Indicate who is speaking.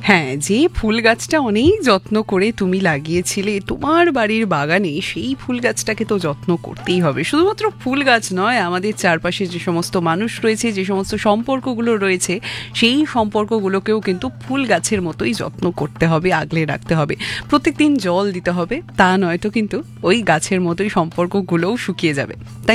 Speaker 1: হ্যাঁ, যে ফুল গাছটা অনেক যত্ন করে তুমি লাগিয়েছিলে তোমার বাড়ির বাগানে, সেই ফুল গাছটাকে তো যত্ন করতেই হবে। শুধুমাত্র ফুল গাছ নয়, আমাদের চারপাশে যে সমস্ত মানুষ রয়েছে, যে সমস্ত সম্পর্কগুলো রয়েছে, সেই সম্পর্কগুলোকেও কিন্তু ফুল গাছের মতোই যত্ন করতে হবে, আগলে রাখতে হবে। প্রত্যেকদিন জল দিতে হবে, তা নয়তো কিন্তু ওই গাছের মতোই সম্পর্কগুলোও শুকিয়ে যাবে। তাই